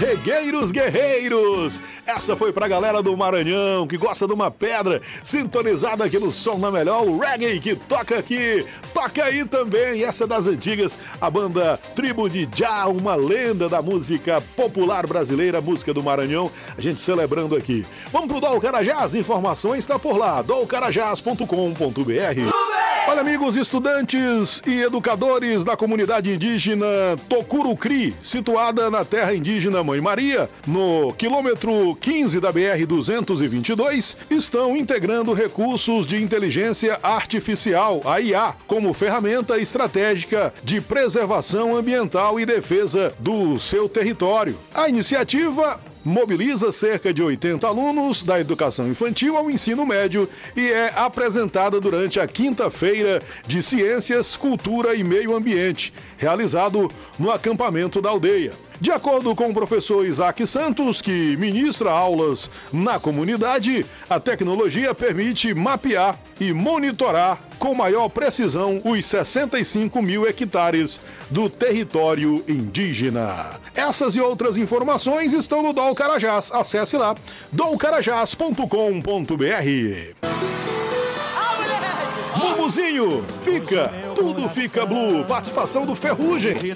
Regueiros Guerreiros. Essa foi pra galera do Maranhão, que gosta de uma pedra, sintonizada aqui no Som na Melhor, o reggae que toca aqui, toca aí também. Essa é das antigas, a banda Tribo de Já, uma lenda da música popular brasileira, música do Maranhão, a gente celebrando aqui. Vamos pro Dol Carajás, informações está por lá, dolcarajás.com.br. Olha, amigos estudantes e educadores da comunidade indígena Tocurucri, situada na terra indígena Mãe Maria, no quilômetro 15 da BR-222, estão integrando recursos de inteligência artificial, a IA, como ferramenta estratégica de preservação ambiental e defesa do seu território. A iniciativa mobiliza cerca de 80 alunos da educação infantil ao ensino médio e é apresentada durante a Quinta-feira de Ciências, Cultura e Meio Ambiente, realizado no acampamento da aldeia. De acordo com o professor Isaac Santos, que ministra aulas na comunidade, a tecnologia permite mapear e monitorar com maior precisão os 65 mil hectares do território indígena. Essas e outras informações estão no Dol Carajás. Acesse lá, dolcarajás.com.br. Bumbuzinho, fica, tudo fica blue. Participação do Ferrugem.